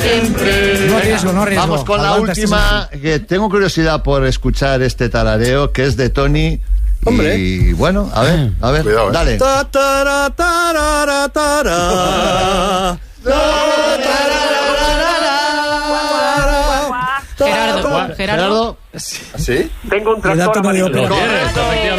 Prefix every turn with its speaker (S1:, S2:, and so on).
S1: siempre.
S2: No arriesgo.
S3: Vamos con la
S2: Aguanta,
S3: última, que tengo curiosidad por escuchar este tarareo, que es de Tony.
S4: Hombre.
S3: Y bueno, a ver,
S4: Cuidado,
S3: dale.
S4: Ta, tara, tarara, tara.
S1: Gerardo.
S3: Gerardo.
S4: ¿Sí?
S5: Tengo un
S2: Le da
S5: tractor
S2: tono de
S5: amarillo.
S2: ópera.
S1: Correcto, efectivamente.